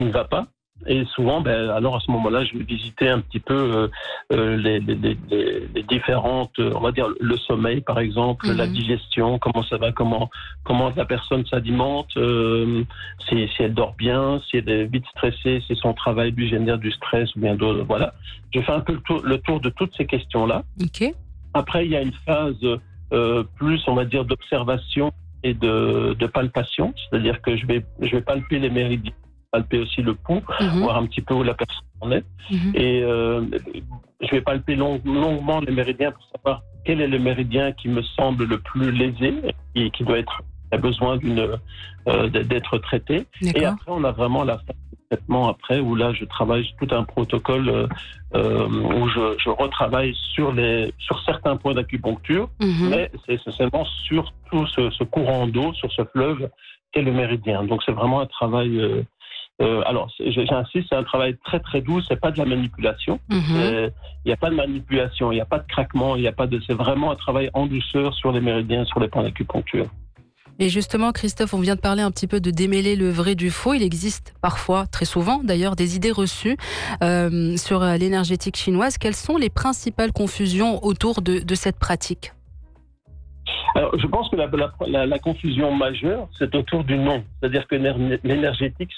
ne va pas. Et souvent, alors à ce moment-là, je vais visiter un petit peu les différentes, on va dire le sommeil par exemple, la digestion, comment ça va, comment la personne s'alimente, si elle dort bien, si elle est vite stressée, si son travail lui génère du stress ou bien d'autres. Voilà. Je fais un peu le tour de toutes ces questions-là. Ok. Après, il y a une phase plus, on va dire, d'observation et de palpation, c'est-à-dire que je vais palper les méridiens, palper aussi le pouls, voir un petit peu où la personne en est. Et je vais palper longuement les méridiens pour savoir quel est le méridien qui me semble le plus lésé et qui a besoin d'être traité. D'accord. Et après, on a vraiment la phase de traitement après, où là, je travaille tout un protocole où je retravaille sur certains points d'acupuncture, mais c'est essentiellement sur tout ce courant d'eau, sur ce fleuve qu'est le méridien. Donc, c'est vraiment un travail... alors, j'insiste, c'est un travail très très doux, c'est pas de la manipulation. Il n'y a pas de manipulation, il n'y a pas de craquement, c'est vraiment un travail en douceur sur les méridiens, sur les points d'acupuncture. Et justement, Christophe, on vient de parler un petit peu de démêler le vrai du faux. Il existe parfois, très souvent d'ailleurs, des idées reçues sur l'énergétique chinoise. Quelles sont les principales confusions autour de cette pratique ? Alors, je pense que la confusion majeure, c'est autour du nom. C'est-à-dire que l'énergétique,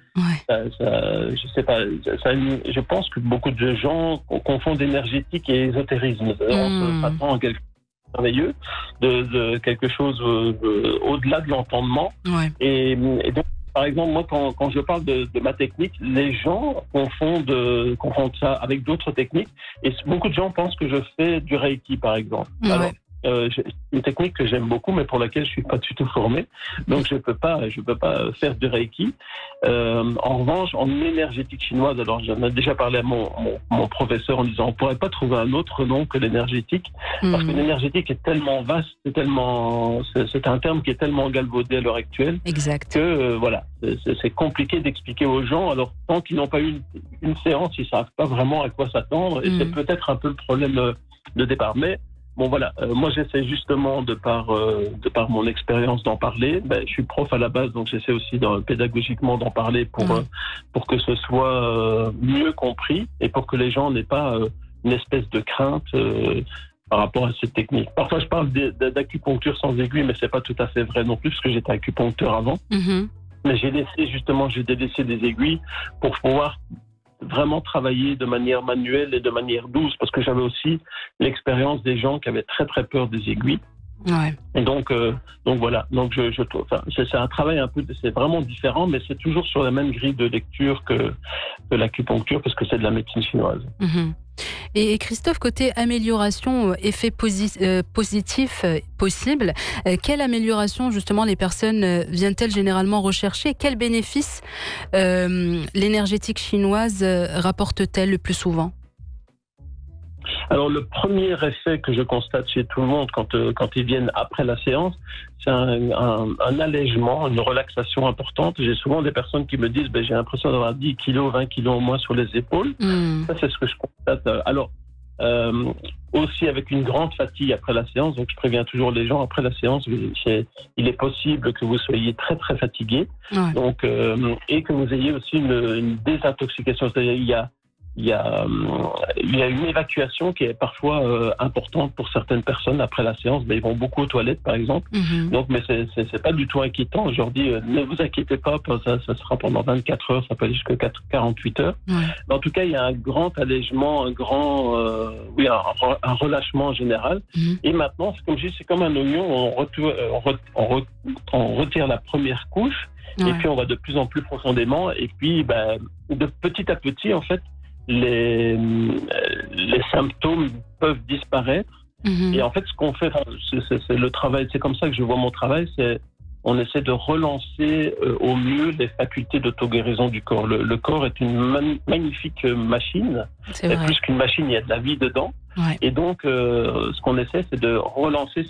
je sais pas, je pense que beaucoup de gens confondent énergétique et ésotérisme. On s'attend à quelque chose de merveilleux, de quelque chose au-delà de l'entendement. Ouais. Et donc, par exemple, moi, quand je parle de ma technique, les gens confondent ça avec d'autres techniques. Et beaucoup de gens pensent que je fais du Reiki, par exemple. Ouais. Alors, c'est une technique que j'aime beaucoup, mais pour laquelle je suis pas du tout formé. Donc, je peux pas faire de Reiki. En revanche, en énergétique chinoise, alors j'en ai déjà parlé à mon professeur en disant on pourrait pas trouver un autre nom que l'énergétique, parce que l'énergétique est tellement vaste, c'est un terme qui est tellement galvaudé à l'heure actuelle. Exact. Que voilà, c'est compliqué d'expliquer aux gens. Alors, tant qu'ils n'ont pas eu une séance, ils savent pas vraiment à quoi s'attendre, et c'est peut-être un peu le problème de départ. Mais bon voilà, moi j'essaie justement de par mon expérience d'en parler. Je suis prof à la base, donc j'essaie aussi pédagogiquement d'en parler pour que ce soit mieux compris et pour que les gens n'aient pas une espèce de crainte par rapport à cette technique. Parfois je parle d'acupuncture sans aiguille, mais c'est pas tout à fait vrai non plus, parce que j'étais acupuncteur avant. Mais j'ai délaissé des aiguilles pour pouvoir vraiment travailler de manière manuelle et de manière douce, parce que j'avais aussi l'expérience des gens qui avaient très très peur des aiguilles. Ouais. Et donc voilà, donc c'est un travail un peu, c'est vraiment différent, mais c'est toujours sur la même grille de lecture que l'acupuncture, parce que c'est de la médecine chinoise. Et Christophe, côté amélioration, effet positif possible, quelle amélioration justement les personnes viennent-elles généralement rechercher ? Quels bénéfices l'énergétique chinoise rapporte-t-elle le plus souvent ? Alors, le premier effet que je constate chez tout le monde quand ils viennent après la séance, c'est un allègement, une relaxation importante. J'ai souvent des personnes qui me disent j'ai l'impression d'avoir 10 kilos, 20 kilos en moins sur les épaules. Ça, c'est ce que je constate. Alors, aussi avec une grande fatigue après la séance. Donc, je préviens toujours les gens après la séance, il est possible que vous soyez très, très fatigué. Ouais. Donc, et que vous ayez aussi une désintoxication. C'est-à-dire, il y a une évacuation qui est parfois importante pour certaines personnes après la séance. Ils vont beaucoup aux toilettes, par exemple. Donc, mais c'est pas du tout inquiétant. Je leur dis, ne vous inquiétez pas, ça sera pendant 24 heures, ça peut aller jusqu'à 48 heures. Ouais. Mais en tout cas, il y a un grand allègement, un relâchement général. Et maintenant, comme je dis, c'est comme un oignon, on retire la première couche, et puis on va de plus en plus profondément, et puis de petit à petit, en fait, les symptômes peuvent disparaître. Et en fait, ce qu'on fait, c'est le travail, c'est comme ça que je vois mon travail, c'est on essaie de relancer au mieux les facultés d'auto-guérison du corps. Le corps est une magnifique machine. C'est vrai. Plus qu'une machine, il y a de la vie dedans. Ouais. Et donc, ce qu'on essaie, c'est de relancer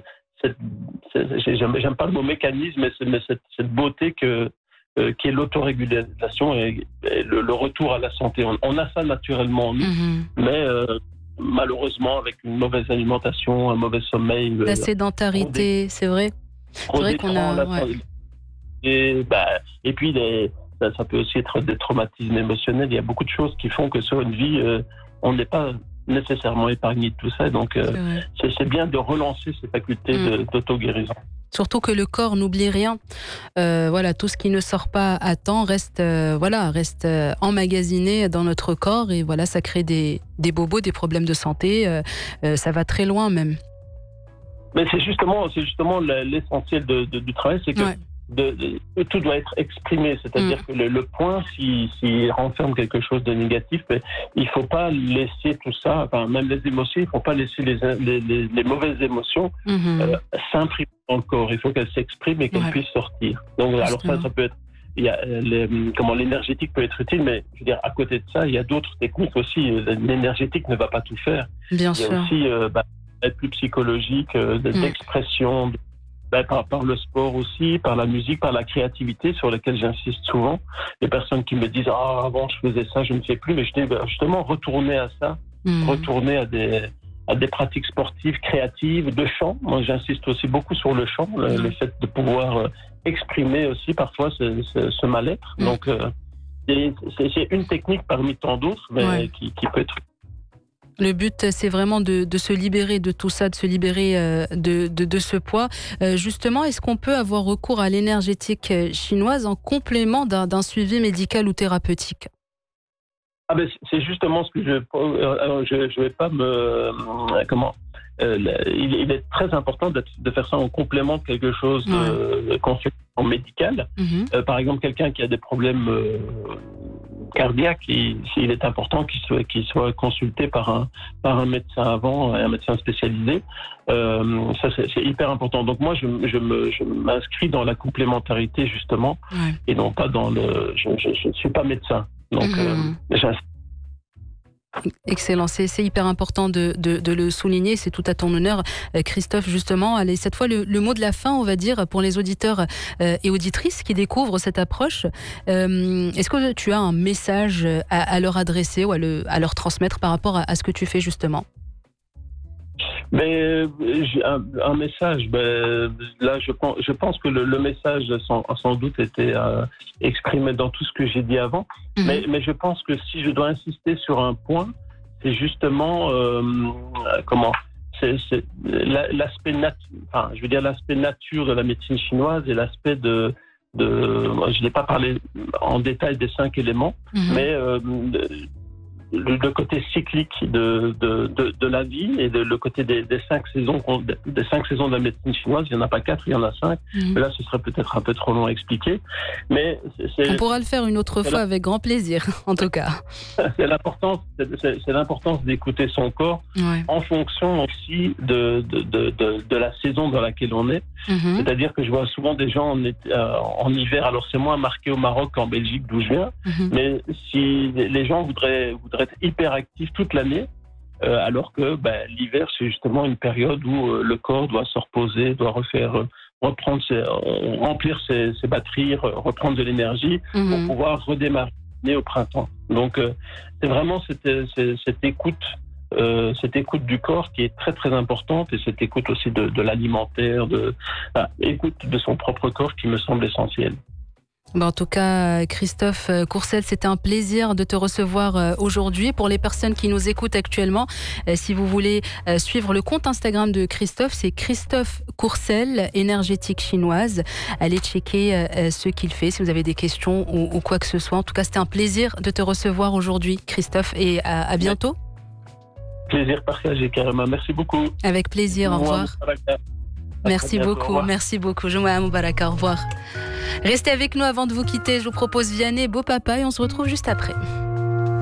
j'aime pas le mot mécanisme, mais cette beauté qui est l'autorégulation et le retour à la santé. On a ça naturellement en nous, mais malheureusement, avec une mauvaise alimentation, un mauvais sommeil... La sédentarité, c'est vrai. C'est vrai qu'on a... Et puis, ça peut aussi être des traumatismes émotionnels. Il y a beaucoup de choses qui font que sur une vie, on n'est pas nécessairement épargné de tout ça. Donc, c'est bien de relancer ces facultés d'auto-guérison. Surtout que le corps n'oublie rien. Voilà, tout ce qui ne sort pas à temps reste emmagasiné dans notre corps et voilà, ça crée des bobos, des problèmes de santé. Ça va très loin même. Mais c'est justement l'essentiel du travail, c'est que tout doit être exprimé. C'est-à-dire que le point, s'il renferme quelque chose de négatif, il ne faut pas laisser tout ça, enfin, même les émotions, il ne faut pas laisser les mauvaises émotions s'imprimer dans le corps. Il faut qu'elles s'expriment et qu'elles puissent sortir. Donc, alors ça peut être, l'énergétique peut être utile, mais je veux dire, à côté de ça, il y a d'autres techniques aussi. L'énergétique ne va pas tout faire. Bien sûr. Il y a aussi être plus psychologique, d'expression, par le sport aussi, par la musique, par la créativité sur laquelle j'insiste souvent. Les personnes qui me disent « Ah, avant je faisais ça, je ne fais plus », mais je dis justement retourner à ça, retourner à des pratiques sportives, créatives, de chant. Moi, j'insiste aussi beaucoup sur le chant, le fait de pouvoir exprimer aussi parfois ce mal-être. Donc, c'est une technique parmi tant d'autres, mais qui peut être... Le but, c'est vraiment de se libérer de tout ça, de se libérer de ce poids. Justement, est-ce qu'on peut avoir recours à l'énergétique chinoise en complément d'un suivi médical ou thérapeutique ? C'est justement ce que je vais pas il est très important de faire ça en complément de quelque chose de consultation médicale. Par exemple, quelqu'un qui a des problèmes cardiaque, il est important qu'il soit consulté par un médecin avant, un médecin spécialisé. Ça, c'est hyper important. Donc moi, je m'inscris dans la complémentarité, justement, et non pas dans le... Je ne suis pas médecin. Donc, excellent, c'est hyper important de le souligner, c'est tout à ton honneur, Christophe. Justement, allez, cette fois le mot de la fin, on va dire, pour les auditeurs et auditrices qui découvrent cette approche. Est-ce que tu as un message à leur adresser ou à leur transmettre par rapport à ce que tu fais justement ? Mais un message, là je pense que le message sans doute était exprimé dans tout ce que j'ai dit avant, mais je pense que si je dois insister sur un point, c'est justement c'est l'aspect l'aspect nature de la médecine chinoise et l'aspect je n'ai pas parlé en détail des 5 éléments, mais le côté cyclique de la vie et le côté des 5 saisons de la médecine chinoise. Il n'y en a pas 4, il y en a 5. Mais là, ce serait peut-être un peu trop long à expliquer. Mais on pourra le faire une autre fois avec grand plaisir, en tout cas. C'est l'importance d'écouter son corps en fonction aussi de la saison dans laquelle on est. C'est-à-dire que je vois souvent des gens en hiver. Alors, c'est moins marqué au Maroc qu'en Belgique, d'où je viens. Mais si les gens voudraient être hyper actifs toute l'année, alors que l'hiver, c'est justement une période où le corps doit se reposer, doit remplir ses batteries, reprendre de l'énergie pour pouvoir redémarrer au printemps. Donc, c'est vraiment cette écoute du corps qui est très très importante, et cette écoute aussi de l'alimentaire, écoute de son propre corps qui me semble essentielle. En tout cas, Christophe Courcel, c'était un plaisir de te recevoir aujourd'hui. Pour les personnes qui nous écoutent actuellement, si vous voulez suivre le compte Instagram de Christophe, c'est Christophe Courcel, énergétique chinoise. Allez checker ce qu'il fait, si vous avez des questions ou quoi que ce soit. En tout cas, c'était un plaisir de te recevoir aujourd'hui, Christophe, et à bientôt. Plaisir partagé, Karima. Merci beaucoup. Avec plaisir, au revoir. Merci beaucoup, merci beaucoup. Jumu'ah Mubaraka, au revoir. Restez avec nous avant de vous quitter. Je vous propose Vianney, Beau Papa, et on se retrouve juste après.